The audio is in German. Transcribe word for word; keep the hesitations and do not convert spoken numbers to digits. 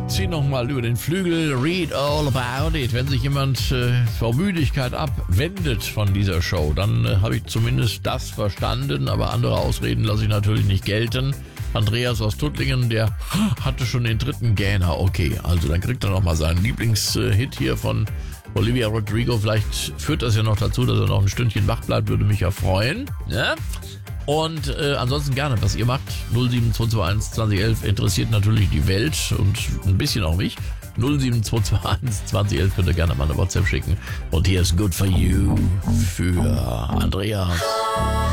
Zieh nochmal über den Flügel, read all about it. Wenn sich jemand äh, vor Müdigkeit abwendet von dieser Show, dann äh, habe ich zumindest das verstanden, aber andere Ausreden lasse ich natürlich nicht gelten. Andreas aus Tuttlingen, der hatte schon den dritten Gähner. Okay, also dann kriegt er nochmal seinen Lieblingshit hier von Olivia Rodrigo. Vielleicht führt das ja noch dazu, dass er noch ein Stündchen wach bleibt, würde mich ja freuen. Ja? Und äh, ansonsten gerne, was ihr macht. null sieben zwei zwei eins zwanzig elf interessiert natürlich die Welt und ein bisschen auch mich. null sieben zwei zwei eins zwanzig elf könnt ihr gerne mal eine WhatsApp schicken. Und hier ist Good For You für Andreas.